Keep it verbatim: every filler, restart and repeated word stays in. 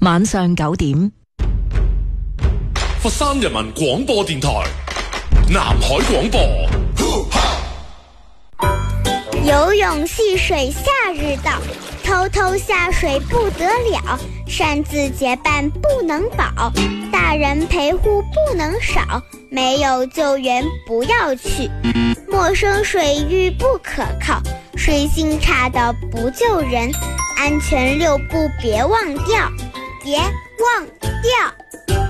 晚上九點， 佛山人民廣播電台南海廣播。 游泳戏水夏日到，偷偷下水不得了，擅自结伴不能保，大人陪护不能少，没有救援不要去，陌生水域不可靠，水性差的不救人，安全六步别忘掉，别忘掉。